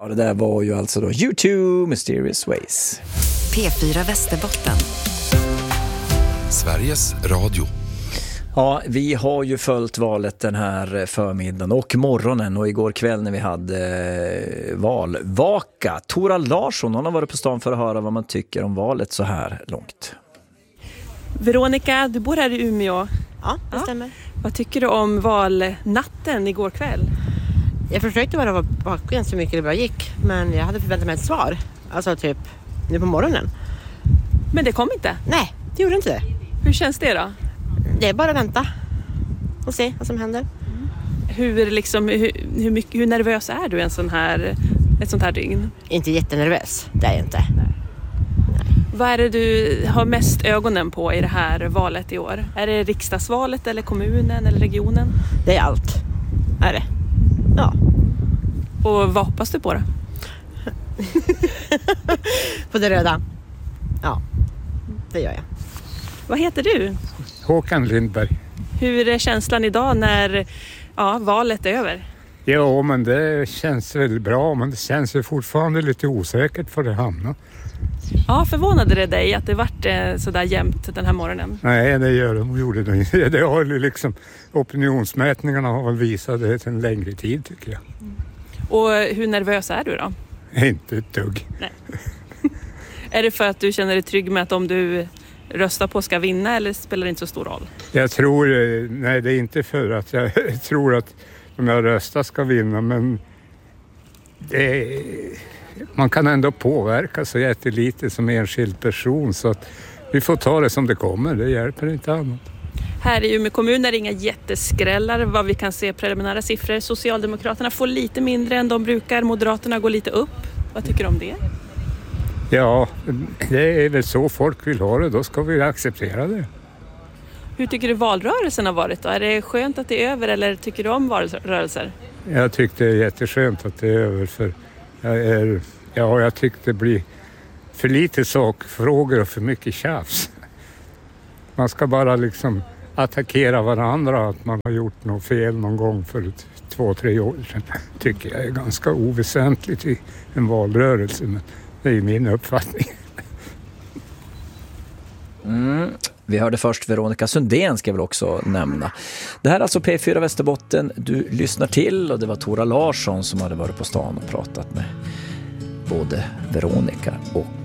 Ja, det där var ju alltså då U2 Mysterious Ways. P4 Västerbotten. Sveriges Radio. Ja, vi har ju följt valet den här förmiddagen och morgonen och igår kväll när vi hade valvaka. Tora Larsson, hon har varit på stan för att höra vad man tycker om valet så här långt. Veronica, du bor här i Umeå. Ja, det stämmer. Vad tycker du om valnatten igår kväll? Jag försökte bara vara vaken så mycket det bara gick. Men jag hade förväntat mig ett svar. Alltså typ nu på morgonen. Men det kom inte? Nej, det gjorde inte det. Hur känns det då? Det är bara att vänta och se vad som händer. Hur nervös är du ett sånt här dygn? Inte jättenervös, det är jag inte. Nej. Vad är det du har mest ögonen på i det här valet i år? Är det riksdagsvalet eller kommunen eller regionen? Det är allt. Är det? Ja. Och vad hoppas du på då? På det röda. Ja, det gör jag. Vad heter du? Håkan Lindberg. Hur är känslan idag när valet är över? Ja, men det känns väl bra, men det känns ju fortfarande lite osäkert för det hamnar. Ja, förvånade det dig att det vart sådär jämnt den här morgonen? Nej, det gjorde det inte. Det har ju liksom, opinionsmätningarna har väl visat det en längre tid tycker jag. Och hur nervös är du då? Inte ett dugg. Nej. Är det för att du känner dig trygg med att om du röstar på ska vinna eller spelar det inte så stor roll? Jag tror, nej det är inte för att jag tror att om jag röstar ska vinna, men man kan ändå påverka så jättelite som enskild person så att vi får ta det som det kommer, det hjälper inte annat. Här i Umeå kommun är det inga jätteskrällar vad vi kan se preliminära siffror. Socialdemokraterna får lite mindre än de brukar, Moderaterna går lite upp. Vad tycker du om det? Ja, det är väl så folk vill ha det, då ska vi acceptera det. Hur tycker du valrörelsen har varit då? Är det skönt att det är över eller tycker du om valrörelser? Jag tyckte det är jätteskönt att det är över för jag tyckte det blir för lite sakfrågor och för mycket tjafs. Man ska bara liksom attackera varandra att man har gjort något fel någon gång för 2-3 år sedan. Tycker jag är ganska oväsentligt i en valrörelse, men det är ju min uppfattning. Vi hörde först Veronica Sundén ska jag väl också nämna. Det här är alltså P4 Västerbotten du lyssnar till och det var Tora Larsson som hade varit på stan och pratat med både Veronica och